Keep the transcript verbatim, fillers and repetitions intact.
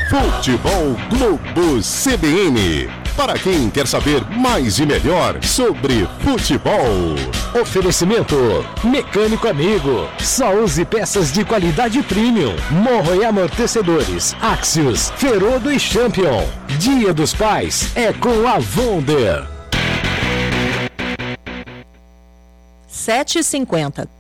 Futebol Globo C B N. Para quem quer saber mais e melhor sobre futebol. Oferecimento Mecânico Amigo. Só use peças de qualidade premium. Morro e amortecedores. Axios, Ferodo e Champion. Dia dos Pais é com a Wonder. sete e cinquenta.